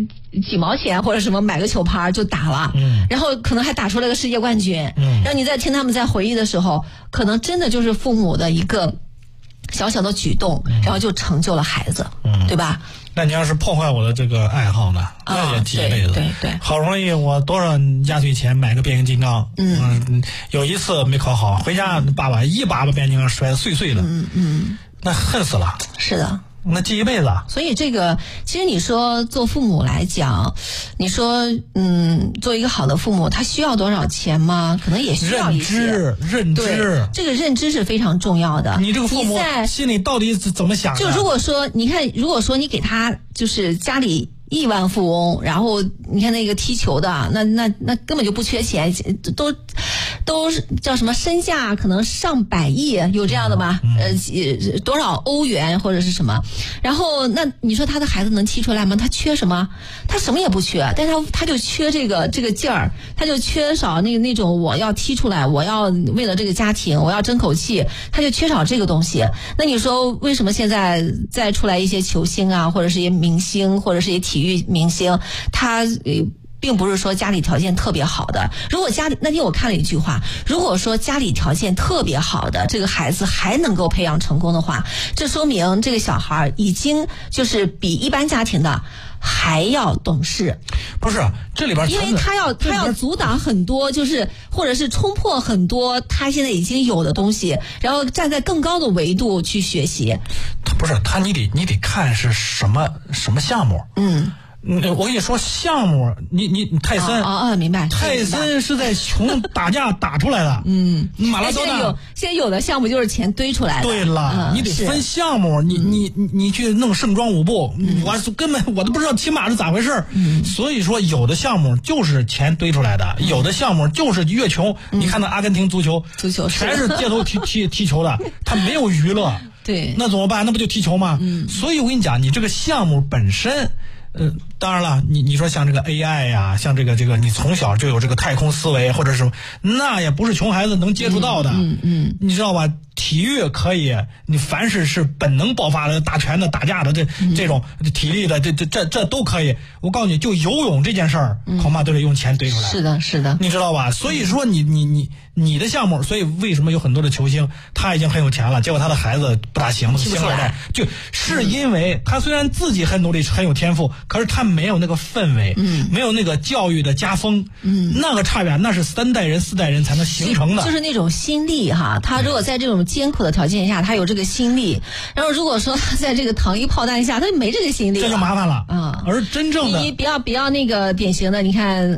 几毛钱或者什么买个球拍就打了，然后可能还打出来个世界冠军，然后你再听他们在回忆的时候，可能真的就是父母的一个小小的举动，然后就成就了孩子，对吧？ 那你要是破坏我的这个爱好呢，那也记一辈子。 对， 好容易我多少压岁钱买个变形金刚，有一次没考好，回家爸爸一把把变形金刚摔得碎碎的，那恨死了。 是的。 那记一辈子。 所以这个其实你说做父母来讲，你说做一个好的父母他需要多少钱吗？可能也需要一些认知， 这个认知是非常重要的。 你这个父母心里到底怎么想的？ 就如果说你看，如果说你给他就是家里亿万富翁，然后你看那个踢球的，那根本就不缺钱，都叫什么身价可能上百亿，有这样的吗？多少欧元或者是什么？然后那你说他的孩子能踢出来吗？他缺什么？他什么也不缺，但是他就缺这个劲儿，他就缺少那种我要踢出来，我要为了这个家庭，我要争口气，他就缺少这个东西。那你说为什么现在再出来一些球星啊，或者是一些明星，或者是一些体育明星，他并不是说家里条件特别好的。如果那天我看了一句话，如果说家里条件特别好的这个孩子还能够培养成功的话，这说明这个小孩已经就是比一般家庭的还要懂事。 不是，这里边因为他要阻挡很多，就是或者是冲破很多他现在已经有的东西，然后站在更高的维度去学习。 不是他，你得看是什么项目。我跟你说，项目你泰森明白。 泰森是在穷打架打出来的。马拉多纳现在有的项目就是钱堆出来的。 对了，你得分项目，你去弄盛装舞步，我都不知道骑马是咋回事。所以说有的项目就是钱堆出来的，有的项目就是越穷。你看那阿根廷足球全是街头踢球的，他没有娱乐。 对， 那怎么办？那不就踢球吗？所以我跟你讲，你这个项目本身。当然了，你说像这个 AI 呀，像这个你从小就有这个太空思维或者什么，那也不是穷孩子能接触到的。你知道吧？体育可以，你凡是本能爆发的、打拳的、打架的这种体力的，这都可以。我告诉你，就游泳这件事儿，恐怕都得用钱堆出来。 是的， 你知道吧？所以说你的项目，所以为什么有很多的球星他已经很有钱了，结果他的孩子不大行，星二代，就是因为他虽然自己很努力、很有天赋，可是他没有那个氛围，没有那个教育的家风，那个差别那是3代人、4代人才能形成的， 就是那种心力哈。他如果在这种艰苦的条件下，他有这个心力，然后如果说他在这个糖衣炮弹下，他就没这个心力了， 这就麻烦了。而真正的你比较那个典型的，你看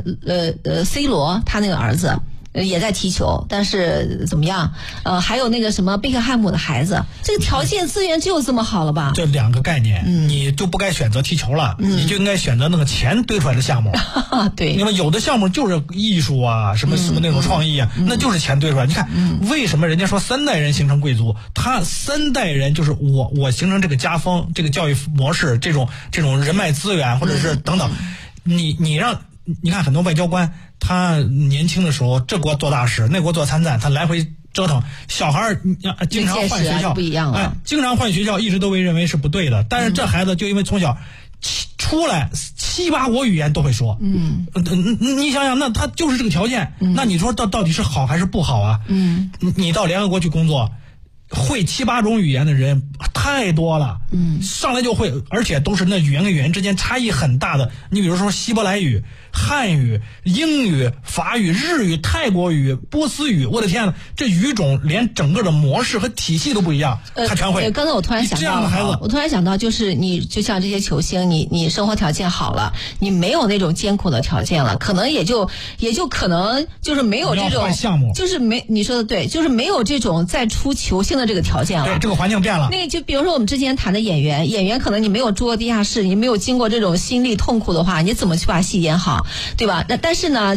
C 罗他那个儿子。也在踢球，但是怎么样？还有那个什么贝克汉姆的孩子，这个条件资源就这么好了吧？ 这2个概念，你就不该选择踢球了，你就应该选择那个钱堆出来的项目。 对， 因为有的项目就是艺术啊，什么那种创意啊，那就是钱堆出来。你看，为什么人家说3代人形成贵族？他3代人就是我形成这个家风、这个教育模式、这种人脉资源，或者是等等。你看很多外交官，他年轻的时候这国做大事，那国做参赞，他来回折腾，小孩经常换学校， 不一样了。 经常换学校，一直都被认为是不对的。但是这孩子就因为从小出来7、8国语言都会说，你想想，那他就是这个条件，那你说到底是好还是不好啊？你到联合国去工作。会7、8种语言的人太多了，上来就会，而且都是那语言跟语言之间差异很大的。你比如说希伯来语、汉语、英语、法语、日语、泰国语、波斯语，我的天呐，这语种连整个的模式和体系都不一样，他全会。 刚才我突然想到， 这样的孩子， 我突然想到，就是你就像这些球星，你生活条件好了，你没有那种艰苦的条件了，可能也就可能就是没有这种项目， 就是你说的对，就是没有这种再出球星的这个条件了。 对，这个环境变了。 那个就比如说我们之前谈的演员可能你没有住过地下室，你没有经过这种心力痛苦的话，你怎么去把戏演好，对吧？但是呢，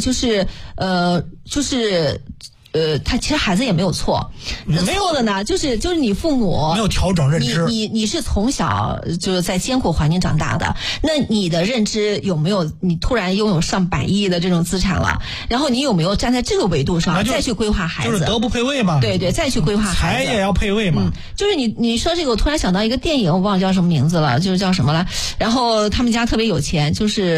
他其实孩子也没有错，错的呢，就是你父母没有调整认知， 你是从小就是在艰苦环境长大的，那你的认知有没有？你突然拥有上百亿的这种资产了，然后你有没有站在这个维度上再去规划孩子？ 就是德不配位嘛。 对，再去规划孩子， 财也要配位嘛。 就是你说这个，我突然想到一个电影，我忘了叫什么名字了，就是叫什么了。然后他们家特别有钱，就是。